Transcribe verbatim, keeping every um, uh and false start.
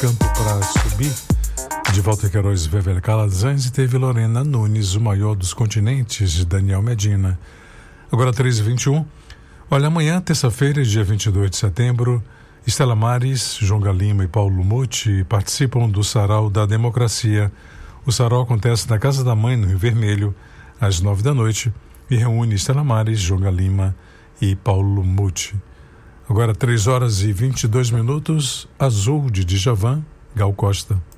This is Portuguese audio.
Canto para Subir, de Walter Queiroz e Vevel Calazans, e teve Lorena Nunes, O Maior dos Continentes, de Daniel Medina. Agora três e vinte e um. Olha, amanhã, terça-feira, dia vinte e dois de setembro, Estela Maris, João Galima e Paulo Muti participam do Sarau da Democracia. O sarau acontece na Casa da Mãe, no Rio Vermelho, às nove da noite, e reúne Estela Maris, João Galima e Paulo Muti. Agora três horas e vinte e dois minutos, Azul de Djavan, Gal Costa.